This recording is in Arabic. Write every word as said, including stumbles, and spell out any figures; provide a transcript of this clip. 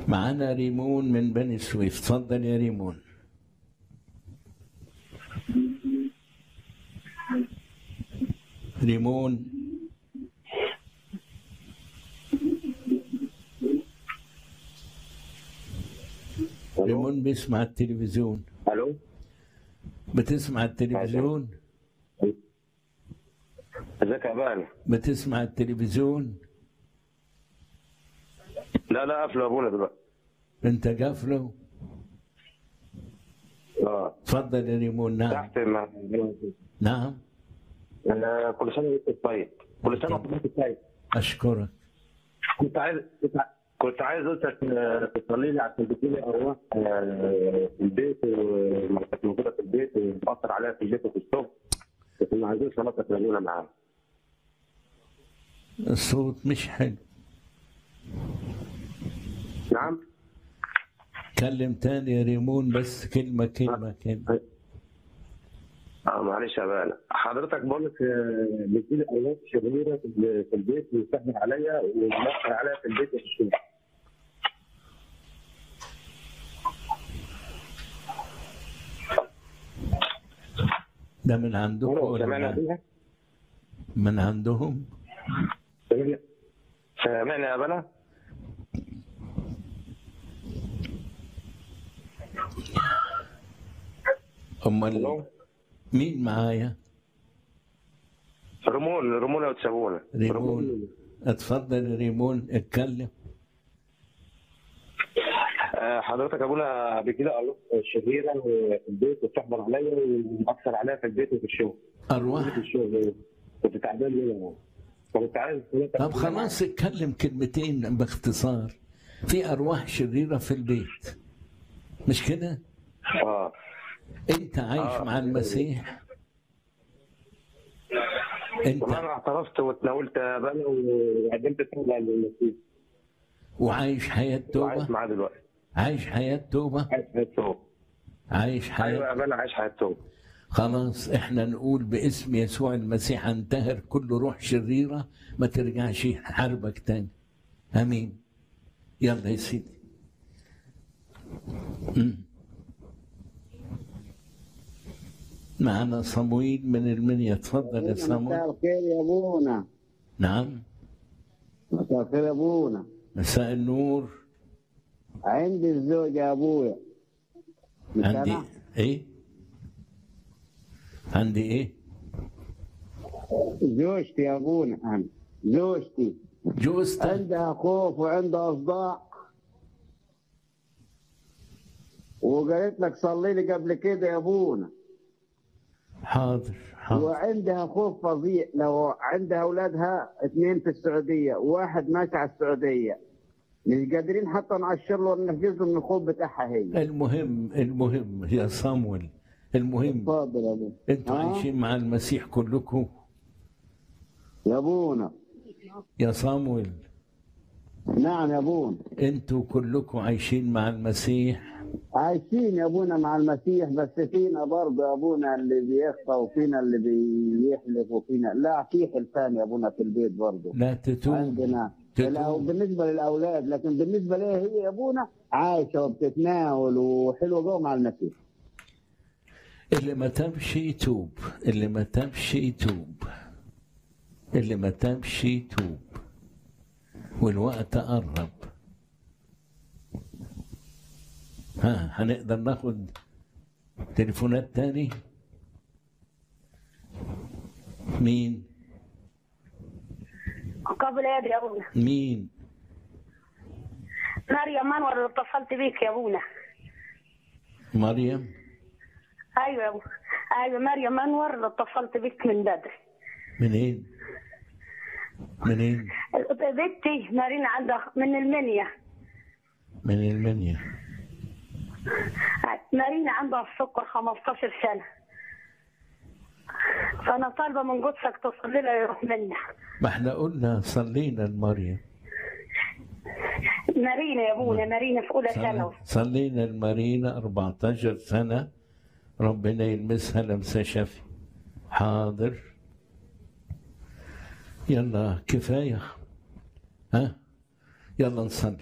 معانا ريمون من بني سويف. اتفضل يا ريمون. ريمون ريمون بيسمع التلفزيون. الو، بتسمع التلفزيون؟ ازيك يا بال؟ بتسمع التلفزيون؟ لا لا، قافله ابونا دلوقتي. انت قافله؟ اه اتفضل يا ريمون. نعم تحت مع... نعم. انا كل سنه وانت طيب. كل سنه وانت طيب. اشكرك. كنت عايز كنت عايز قلتك تصلي لي عشان بتجيلي ارواح في البيت، وكانت موجوده في البيت وبتاثر عليها في البيت وفي الشغل. كنا عايزين صلاتك لنا معاها. الصوت مش حلو. نعم. كلم تاني يا ريمون، بس كلمة كلمة كلمة. اه معلش يا بال، حضرتك بقول لك بتجيلي ارواح شريره في البيت وبتحمل عليا وبتاثر عليا في البيت وفي الشغل. ده من عندكم ولا من, من عندهم؟ سامعني يا بلا؟ امال مين معايا؟ ريمون ريمون لو تسابونا. ريمون اتفضل ريمون اتكلم. حضرتك ابونا قبل كده ارواح شريره في البيت وبتحضر عليا ومأثر عليا في البيت وفي الشغل. ارواح في الشغل كنت تعبان ليه؟ كنت عايز. طب خلاص اتكلم كلمتين باختصار. في ارواح شريره في البيت مش كده؟ اه انت عايش آه. مع المسيح. انت انا اعترفت وتناولت بقى وقدمت توبه للمسيح وعايش حياه توبه. عايش معاه دلوقتي. عايش حياه توبه. عايش حياه توبه. عايش حياه. ايوه انا عايش حياه توبه. خلاص احنا نقول باسم يسوع المسيح انتهر كل روح شريره ما ترجعش حربك تاني. امين. يلا يا سيدي. معنا صمويل من المنيا. اتفضل يا صمويل. مساء الخير يا ابونا. نعم. مساء الخير يا ابونا. مساء النور. عندي الزوج يا ابويا. عندي أنا؟ ايه؟ عندي ايه؟ زوجتي يا ابونا. انا زوجتي جوزتك عندها خوف وعندها صداع، وقالت لك صلي لي قبل كده يا ابونا. حاضر حاضر. وعندها خوف فظيع. لو عندها اولادها اثنين في السعوديه وواحد ماشي على السعوديه، مش قادرين حتى نعشر له ونحجز له من الخوف بتاعها هي. المهم المهم يا صامويل، المهم اتفضل يا ابونا. انتوا عايشين مع المسيح كلكم يا ابونا؟ يا صامويل. نعم يا ابونا. انتوا كلكم عايشين مع المسيح. عايشين يا ابونا مع المسيح، بس فينا برضه يا ابونا اللي بيخطى وفينا اللي بيحلف وفينا لا في حلفان يا ابونا في البيت برضه. لا تتوب عندنا بالنسبه للاولاد، لكن بالنسبه لها هي يا ابونا عايشه وبتتناول وحلوه جوه مع المسيح. اللي ما تمشي يتوب، اللي ما تمشي يتوب، اللي ما تمشي يتوب، والوقت قرب. ها هنقدر ناخد تليفونات تاني؟ مين؟ قبل يدي يا ابونا. مين؟ مريم منور اللي اتصلت بيك يا ابونا. مريم؟ ايوه يا ابونا. ايوه مريم منور اللي اتصلت بيك من بدري. منين؟ منين؟ بنتي مارينا عندها من المنيا. من المنيا. مارينا عندها السكر خمستاشر سنة، فأنا طالبة من قدسك تصلي لها يروح منها. ما احنا قلنا صلينا لمريم. مارينا يا ابونا، مارينا في أولى ثانوي. صلينا لمارينا أربعتاشر سنة، ربنا يلمسها لمسة شفي. حاضر. يلا كفاية. ها؟ يلا نصلي.